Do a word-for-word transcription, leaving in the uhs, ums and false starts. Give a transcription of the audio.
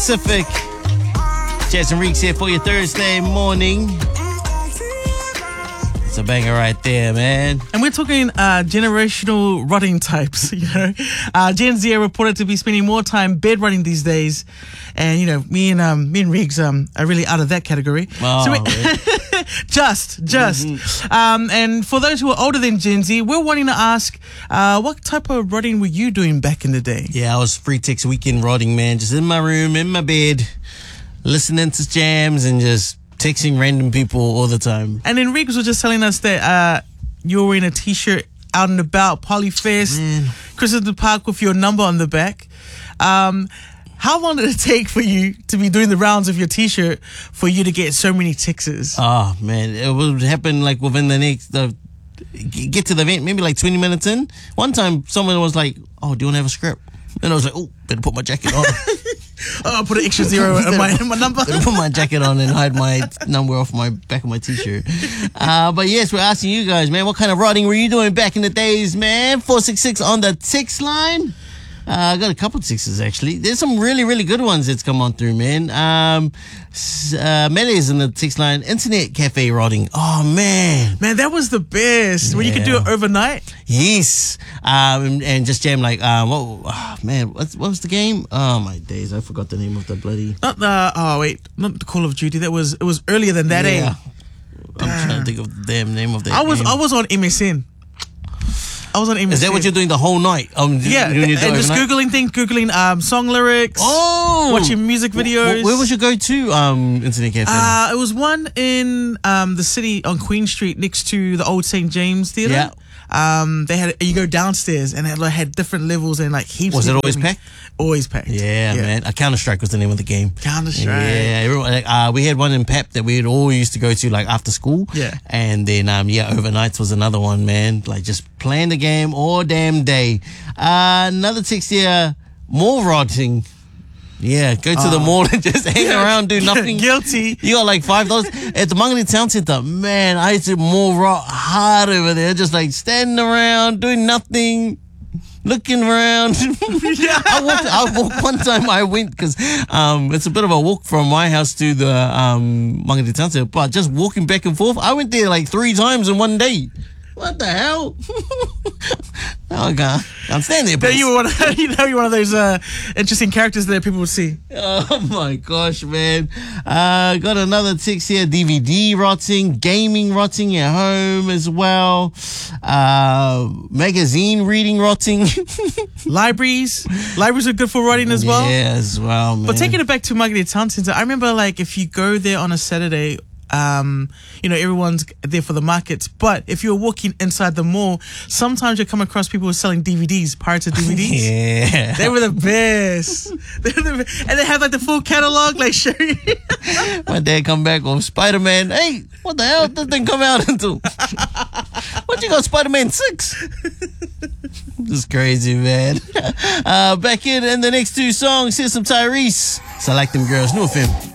Pacific. Jess and Reeks here for your Thursday morning. It's a banger right there, man. And we're talking uh, generational rotting types, you know. Uh, Gen Z are reported to be spending more time bedrotting these days. And, you know, me and um, me and Riggs um, are really out of that category. Oh, so we- really? just, just. Mm-hmm. Um, and for those who are older than Gen Z, we're wanting to ask, uh, what type of rotting were you doing back in the day? Yeah, I was free text weekend rotting, man. Just in my room, in my bed, listening to jams and just texting random people all the time. And then Riggs was just telling us that uh, you were wearing a t-shirt out and about, Polyfest, Man. Christmas Park with your number on the back. Um, how long did it take for you to be doing the rounds of your t-shirt for you to get so many texts? Oh, man. It would happen like within the next... Uh, get to the event, maybe like twenty minutes in. One time, someone was like, oh, do you want to have a script? And I was like, oh, better put my jacket on. Oh, I'll put an extra zero in my, in my number. Better put my jacket on and hide my number off my back of my t-shirt. Uh, but yes, we're asking you guys, man, what kind of rotting were you doing back in the days, man? four six six on the text line. Uh, I got a couple of texts actually. There's some really, really good ones that's come on through, man. Um, uh, Meles in the text line. Internet cafe rotting. Oh man, Man, that was the best. When you could do it Yeah. overnight. yes. Um, and, and just jam like, um, what? Oh, man, what's what was the game? Oh my days, I forgot the name of the bloody. Not the, oh wait, not the Call of Duty. That was, it was earlier than that, Yeah. eh? I'm trying to think of the damn name of that. I was, game. I was on M S N. I was on M S N. Is that what you're doing the whole night? Um, Yeah, when you and do it just overnight? Googling things, Googling um, song lyrics, Oh, watching music videos. Wh- Where was your go-to um internet cafe? Uh, it was one in um, the city on Queen Street next to the old Saint James Theatre. Yeah. Um, they had you go downstairs and it like, had different levels and like heaps. Was of it people always coming. packed? Always packed. yeah, man. Uh, Counter Strike was the name of the game. Counter Strike. Yeah, everyone. Like, uh, we had one in Pep that we'd all used to go to like after school. Yeah. and then um yeah, overnights was another one, man. Like just playing the game all damn day. Uh, another text here. More rotting. Yeah, go to the mall and just hang around, do nothing. Guilty. You got like five dollars at the Mangani Town Centre. Man, I used to more rot hard over there, just like standing around, doing nothing, looking around. I walked. I walked one time. I went because um, it's a bit of a walk from my house to the um Mangani Town Centre, but just walking back and forth. I went there like three times in one day. What the hell? I can't, can't stand there. Now But you were one of, you know you're one of those uh, interesting characters that people would see. oh my gosh, man. Uh, got another text here. D V D rotting, gaming rotting at home as well. Uh, magazine reading rotting. Libraries, libraries are good for writing as well. Yeah, as well, man. But taking it back to Magadi Town Centre, I remember like if you go there on a Saturday, um, you know, everyone's there for the markets. But if you're walking inside the mall, sometimes you come across people selling D V Ds, pirated D V Ds. Yeah. They were the best. They were the best. And they have like the full catalog, like show you. My dad come back with Spider-Man. Hey, what the hell did this thing come out into? What you got, Spider-Man six? This is crazy, man. Uh, back in, in the next two songs, here's some Tyrese. So I like them girls. New F M.